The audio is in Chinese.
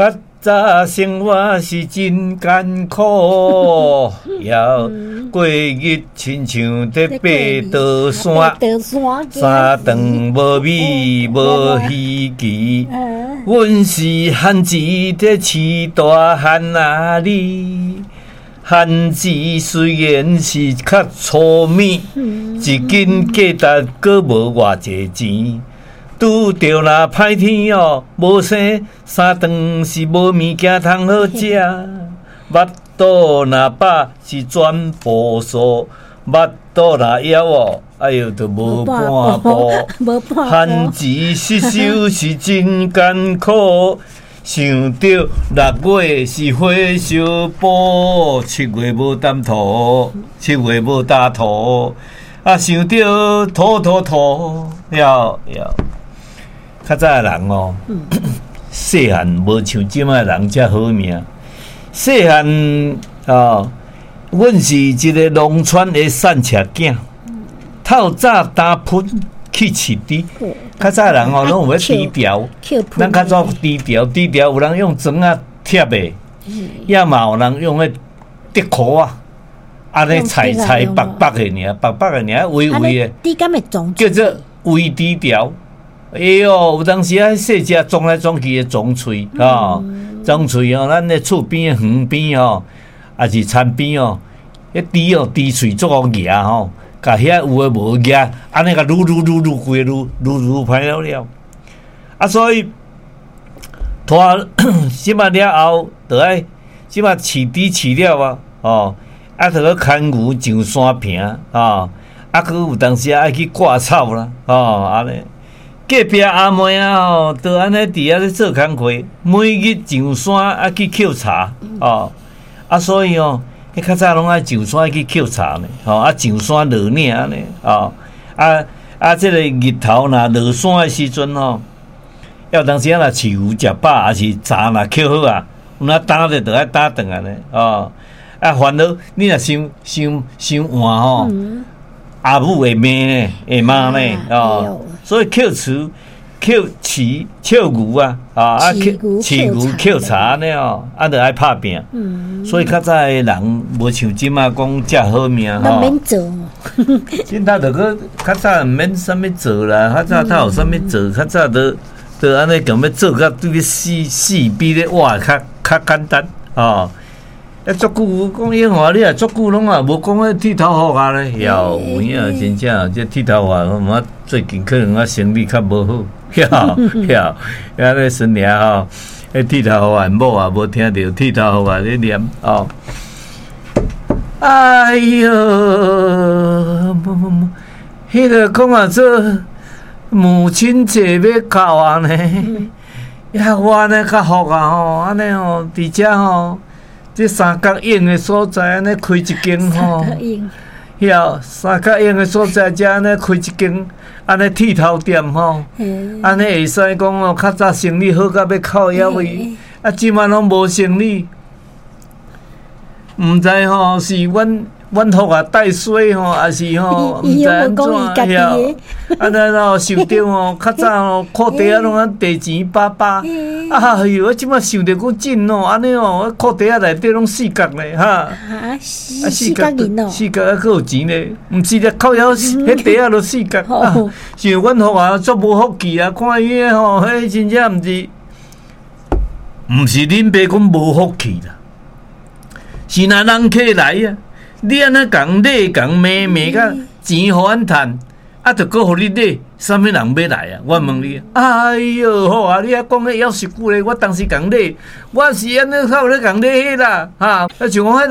较早生活是真艰苦，要过日亲像在爬刀山，三顿无米无鱼期。阮是汉子在饲大汉啊你，汉子虽然是较粗米，一斤价值阁无偌济钱。拄着那歹天哦，无生三顿是无物件通好食，腹肚若饱是全部数，腹肚若枵哦，哎哟，就无半步。汉子失手是真艰苦，想着6月是火烧补，7月无担土，7月无大土，啊，想着土了。较早的人哦，细汉无像即摆人遮好命。细汉哦，阮是一个农村的散车囝，透早打喷去饲猪。较早的人哦，拢有要低调，咱较早低调，有人用砖啊贴的，也嘛有人用迄竹箍啊，安尼彩白白的尔，微的，叫做微低调。哎哟，有当时啊，细只撞来撞去的撞喙啊，撞喙哦，咱咧厝边的园边哦，也是田边哦，迄猪喙足好夹吼，甲遐有诶无夹，安尼甲撸规撸歹了。啊，所以拖即摆了后，就爱即摆饲猪饲了啊，哦，啊，就要牵牛上山坪啊，啊，佮有当时爱去割草啦，哦，安尼。隔壁阿妹啊吼，都安尼伫遐咧做工课，每日上山啊去捡茶哦，啊所以哦，迄较早拢爱上山去捡茶呢，吼啊上山落岭呢，哦即个日头若落山的时阵吼，要当时啊若饲牛食饱，还是茶若捡好啊，有哪打咧就爱打转来呢，哦啊烦恼你若伤晚吼。阿母会骂呢，会骂呢，哦，所以捡树、捡饲、捡牛啊，啊，饲牛、捡茶呢，哦，啊，就爱拍拼。所以较早的人无像即马讲遮好命吼。 免做。 现在就个较早毋免啥物做啦，较早他有啥物做，较早就安尼讲要做甲对死比咧活较简单哦。足久讲英话，你也足久拢也无讲迄剃头发咧，有影真正这剃头发，我最近可能生理较无好，遐咧孙娘吼，迄剃头发某也无听到剃头发咧念哦。哎哟，迄个讲啊做母亲节要到啊呢，遐我安尼较福啊吼，安尼吼，伫遮吼。这三角影的所在，安尼开一间吼，三角影的所在，遮安尼开一间，安尼剃头店吼，安尼会使讲哦，较早生意好到要靠腰位，啊，即摆拢无生意，毋知吼是阮福啊带衰吼，还是吼毋知安怎遐，安尼咯想着吼，较早吼裤底啊拢啊地钱巴，哎哟，我即摆想着佫紧哦，安尼哦，我裤底啊内底拢四角咧哈， 四角银哦， 四角啊佫有钱咧，毋是咧靠腰迄底啊都四角，像阮福啊足无福气啊，看伊吼，迄真正毋是恁爸讲无福气啦，是若人客来啊。你安尼讲礼讲骂甲钱互阮趁，啊，着搁互你礼，啥物人要来啊？我问你，哎哟，好啊！你啊讲迄夭寿久咧，我当时讲礼，我是安尼靠咧讲礼迄啦，哈，像讲迄。